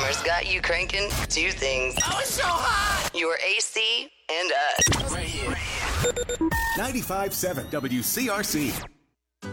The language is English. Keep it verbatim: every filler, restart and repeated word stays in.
Moore's got you cranking two things. Oh, it's so hot! Your A C and us. Right here. ninety-five point seven W C R C.